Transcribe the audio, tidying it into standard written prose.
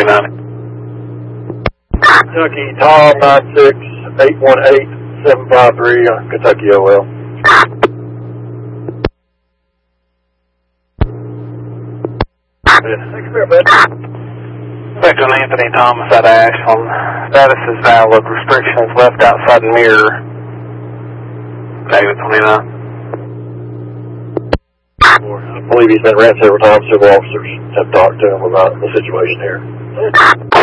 290. Kentucky Tom 96818-753 on Kentucky OL. Thanks very much. Second Anthony Thomas out of Ashland. Status is valid. Restrictions left outside the mirror. Negative 29. I believe he's been ran several times. Several officers have talked to him about the situation here.